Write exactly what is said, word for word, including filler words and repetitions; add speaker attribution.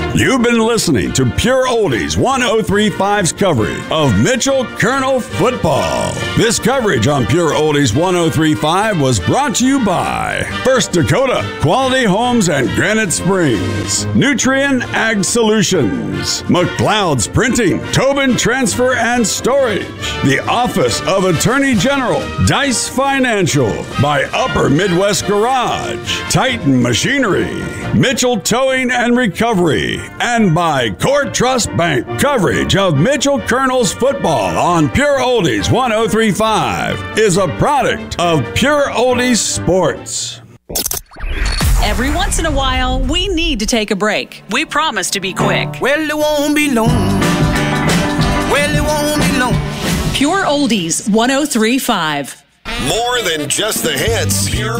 Speaker 1: You've been listening to Pure Oldies ten thirty-five's coverage of Mitchell Colonel football. This coverage on Pure Oldies ten thirty-five was brought to you by First Dakota, Quality Homes and Granite Springs, Nutrien Ag Solutions, McLeod's Printing, Tobin Transfer and Storage, the Office of Attorney General, Dice Financial, by Upper Midwest Garage, Titan Machinery, Mitchell Towing and Recovery, and by Core Trust Bank. Coverage of Mitchell Colonel's football on Pure Oldies ten thirty-five is a product of Pure Oldies Sports.
Speaker 2: Every once in a while, we need to take a break. We promise to be quick.
Speaker 3: Well, it won't be long. Well, it won't be long.
Speaker 2: Pure Oldies ten thirty-five.
Speaker 4: More than just the hits. Pure